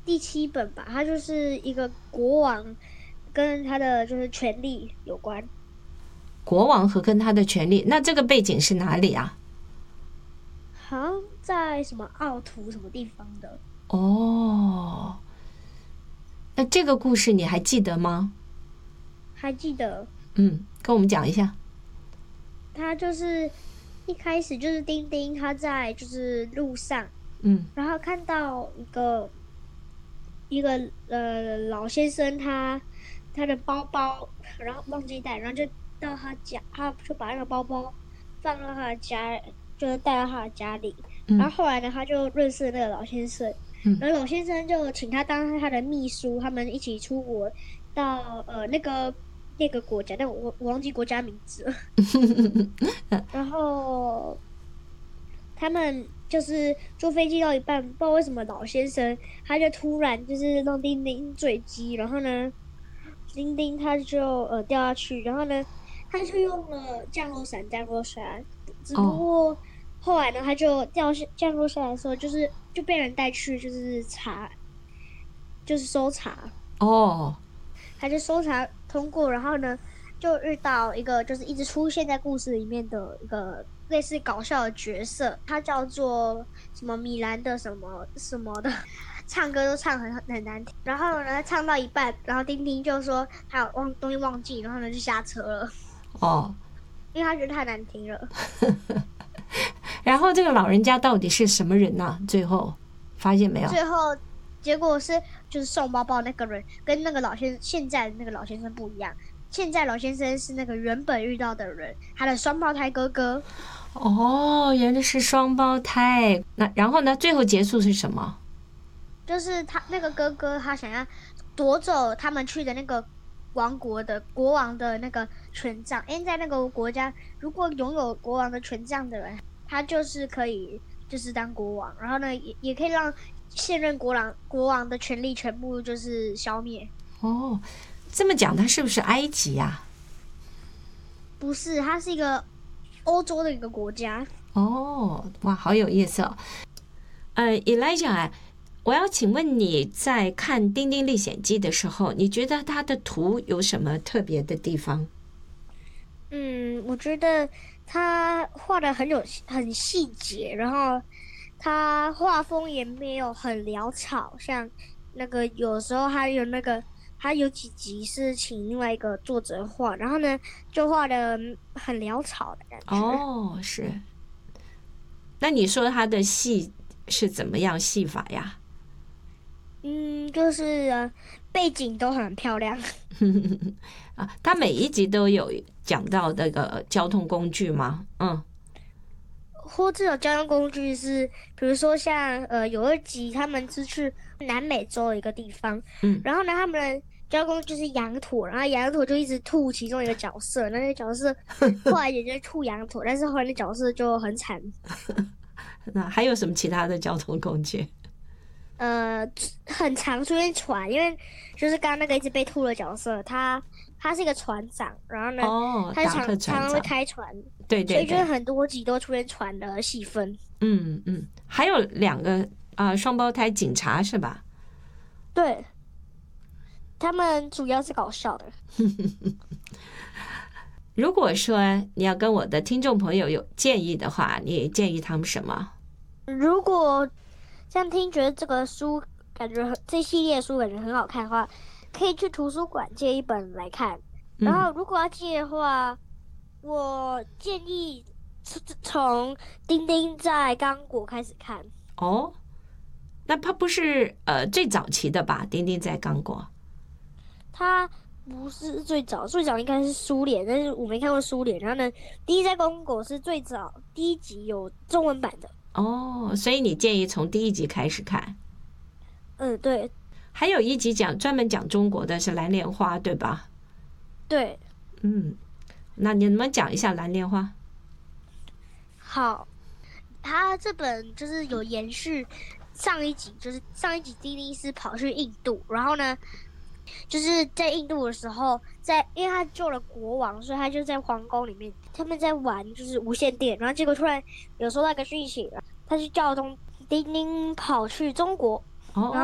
第7本吧，它就是一个国王跟他的就是权力有关。 国王和跟他的权利，那这个背景是哪里啊？ 好像在什么奥图什么地方的。 哦，那这个故事你还记得吗？ 还记得跟我们讲一下。 他就是一开始就是丁丁他在就是路上， 嗯， 然后看到一个老先生他的包包，然后忘记带，然后就到他家，他就把那个包包放到他的家，就是带到他的家里。然后后来呢，他就认识了那个老先生，然后老先生就请他当他的秘书，他们一起出国到那个国家，但我忘记国家名字了。然后他们就是坐飞机到一半，不知道为什么老先生他就突然就是让丁丁坠机，然后呢，丁丁他就掉下去，然后呢，他就用了降落伞降落下来，只不哦过后来呢，他就降落下来的时候，就被人带去就是就是搜查， 哦他就搜查通过，然后呢，就遇到一个就是一直出现在故事里面的一个类似搞笑的角色，他叫做什么米兰的什么什么的，唱歌都唱很难听。然后呢，唱到一半，然后丁丁就说他有东西忘记，然后呢就下车了， 哦， 因为他觉得太难听了。 然后这个老人家到底是什么人呢？最后发现没有？ 最后结果是就是送包包那个人跟那个现在的那个老先生不一样。现在老先生是那个原本遇到的人，他的双胞胎哥哥。 哦，原来是双胞胎。那然后呢？最后结束是什么？ 就是他那个哥哥，他想要夺走他们去的那个王国的国王的那个权杖，因为在那个国家，如果拥有国王的权杖的人，他就是可以就是当国王，然后呢，也可以让现任国王的权力全部就是消灭。 哦，这么讲，他是不是埃及呀？ 不是，它是一个欧洲的一个国家。 哦，哇，好有意思哦。Elijah，我要请问你在看《丁丁历险记》的时候，你觉得它的图有什么特别的地方？ 我觉得他画的很细节，然后他画风也没有很潦草，像那个有时候他有几集是请另外一个作者画，然后呢就画的很潦草的感觉。 哦，是。那你说它的戏是怎么样戏法呀？ 就是背景都很漂亮。 啊，它每一集都有讲到那个交通工具吗？ 或这种交通工具是，比如说像有一集他们是去南美洲的一个地方，然后呢他们的交通工具是羊驼，然后羊驼就一直吐其中一个角色，那个角色后来也就吐羊驼，但是后来那角色就很惨。 那还有什么其他的交通工具？ 呃，很常出现船，因为就是刚刚那个一直被吐的角色，他是一个船长，然后呢， 哦， 他达克船常会长， 开船，所以就是对对对， 很多集都出现船的戏份。 还有两个双胞胎警察是吧？ 对，他们主要是搞笑的。 如果说你要跟我的听众朋友有建议的话，你建议他们什么？ 如果像听觉得这个书感觉这系列书感觉很好看的话，可以去图书馆借一本来看。然后如果要借的话，我建议从丁丁在刚果开始看。 哦，那它不是最早期的吧？丁丁在刚果。 它不是最早，最早应该是苏联，但是我没看过苏联。然后呢，第一在公狗是最早第一集有中文版的。 哦，所以你建议从第一集开始看。 对还有一集专门讲中国的是蓝莲花，对吧？ 对， 那你能不能讲一下蓝莲花？ 好。它这本就是有延续上一集，就是上一集丁丁是跑去印度，然后呢，就是在印度的时候，因为他救了国王，所以他就在皇宫里面，他们在玩就是无线电，然后结果突然有收到一个讯息，他就叫丁丁跑去中国， 哦然后